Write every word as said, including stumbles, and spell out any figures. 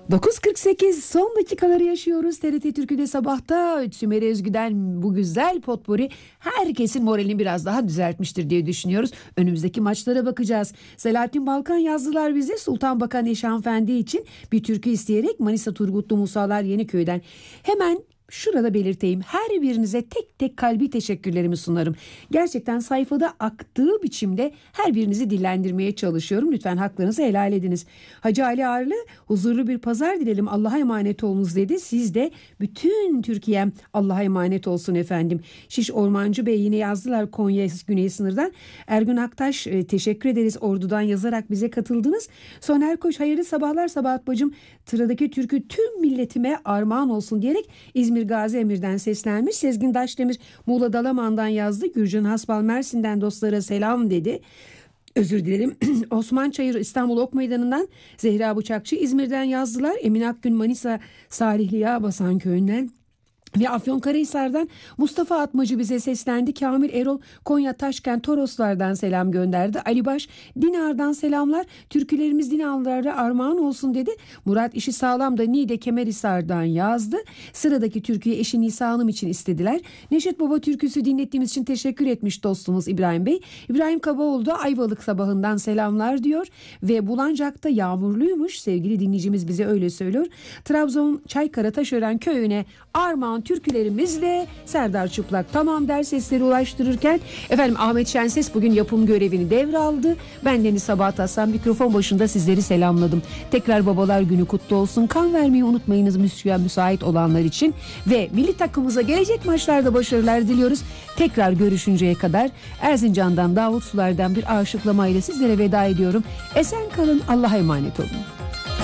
dokuz kırk sekiz son dakikaları yaşıyoruz. T R T Türkü'de sabahta Sümer Özgü'den bu güzel potpori herkesin moralini biraz daha düzeltmiştir diye düşünüyoruz. Önümüzdeki maçlara bakacağız. Selahattin Balkan yazdılar bize, Sultan Bakan Eşi Hanımefendi için bir türkü isteyerek Manisa Turgutlu Musalar Yeniköy'den. Hemen şurada belirteyim, her birinize tek tek kalbi teşekkürlerimi sunarım. Gerçekten sayfada aktığı biçimde her birinizi dillendirmeye çalışıyorum. Lütfen haklarınızı helal ediniz. Hacı Ali Arlı, huzurlu bir pazar dilerim, Allah'a emanet olunuz dedi. Siz de bütün Türkiye'm Allah'a emanet olsun efendim. Şiş Ormancı Bey yine yazdılar Konya Güney Sınır'dan. Ergün Aktaş, e, teşekkür ederiz, Ordu'dan yazarak bize katıldınız. Soner Koç, hayırlı sabahlar Sabahat bacım. Tıra'daki türkü tüm milletime armağan olsun diyerek İzmir Gazi Emir'den seslenmiş. Sezgin Daşdemir Muğla Dalaman'dan yazdı. Gürcan Hasbal Mersin'den dostlara selam dedi. Özür dilerim. Osman Çayır İstanbul Ok Meydanı'ndan, Zehra Bıçakçı İzmir'den yazdılar. Emin Akgün Manisa Salihli Yağbasan Köyü'nden ve Afyonkarahisar'dan Mustafa Atmacı bize seslendi. Kamil Erol Konya Taşkent Toroslar'dan selam gönderdi. Ali Baş Dinar'dan selamlar. Türkülerimiz Dinarlara armağan olsun dedi. Murat İşi Sağlam da Niğde Kemerhisar'dan yazdı. Sıradaki türküyü eşi Nisa Hanım için istediler. Neşet Baba türküsü dinlettiğimiz için teşekkür etmiş dostumuz İbrahim Bey. İbrahim Kabaoğlu da Ayvalık sabahından selamlar diyor. Ve Bulancak'ta yağmurluymuş. Sevgili dinleyicimiz bize öyle söylüyor. Trabzon Çaykara Taşören köyüne armağan türkülerimizle Serdar Çıplak tamam der sesleri ulaştırırken efendim Ahmet Şenses bugün yapım görevini devraldı. Ben Deniz Sabahat Hasan mikrofon başında sizleri selamladım. Tekrar babalar günü kutlu olsun. Kan vermeyi unutmayınız müsait, müsait olanlar için ve milli takımımıza gelecek maçlarda başarılar diliyoruz. Tekrar görüşünceye kadar Erzincan'dan Davut Sular'dan bir aşıklamayla sizlere veda ediyorum. Esen kalın, Allah'a emanet olun.